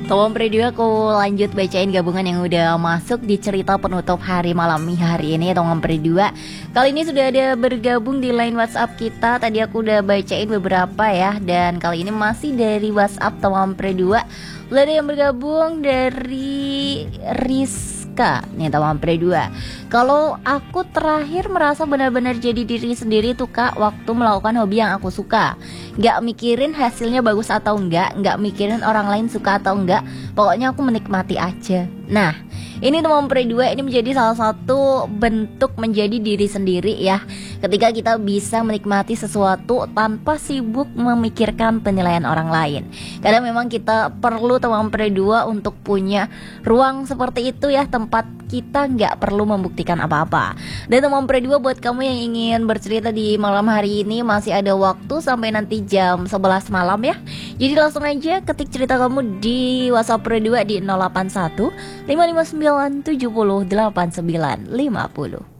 Tolong preview aku lanjut bacain gabungan yang udah masuk di cerita penutup hari malam hari ini. Tolong preview kali ini sudah ada bergabung di line WhatsApp kita. Tadi aku udah bacain beberapa ya, dan kali ini masih dari WhatsApp Tolong preview. Udah ada yang bergabung dari Rizka nih, Tolong preview. Kalau aku terakhir merasa benar-benar jadi diri sendiri tuh Kak, waktu melakukan hobi yang aku suka. Gak mikirin hasilnya bagus atau enggak, gak mikirin orang lain suka atau enggak, pokoknya aku menikmati aja. Nah, ini teman dua, ini menjadi salah satu bentuk menjadi diri sendiri ya. Ketika kita bisa menikmati sesuatu tanpa sibuk memikirkan penilaian orang lain. Karena memang kita perlu teman dua untuk punya ruang seperti itu ya, tempat kita nggak perlu membuktikan apa-apa. Dan teman dua, buat kamu yang ingin bercerita di malam hari ini, masih ada waktu sampai nanti jam 11 malam ya. Jadi langsung aja ketik cerita kamu di WhatsApp dua di 081 559 70 89 50.